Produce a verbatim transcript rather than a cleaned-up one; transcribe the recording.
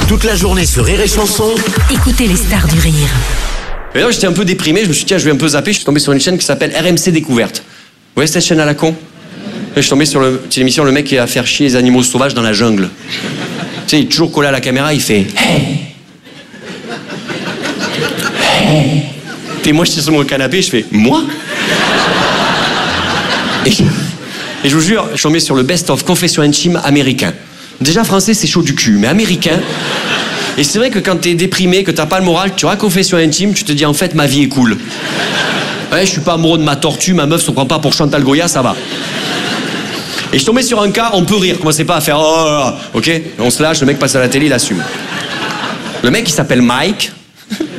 Toute la journée sur Rire et Chanson. Écoutez les stars du rire. Et là, j'étais un peu déprimé, je me suis dit, tiens, je vais un peu zapper, je suis tombé sur une chaîne qui s'appelle R M C Découverte. Vous voyez cette chaîne à la con? Et je suis tombé sur le, c'est l'émission, le mec qui va faire chier les animaux sauvages dans la jungle. Tu sais, il est toujours collé à la caméra, il fait hey. Hey. Et moi, j'étais sur mon canapé, je fais moi. Et je, et je vous jure, je suis tombé sur le best-of confession intime américain. Déjà, français, c'est chaud du cul, mais américain. Et c'est vrai que quand t'es déprimé, que t'as pas le moral, tu auras confession intime, tu te dis en fait, ma vie est cool. Ouais, je suis pas amoureux de ma tortue, ma meuf se prend pas pour Chantal Goya, ça va. Et je suis tombé sur un cas, on peut rire, commencez pas à faire oh, ok? On se lâche, le mec passe à la télé, il assume. Le mec, il s'appelle Mike,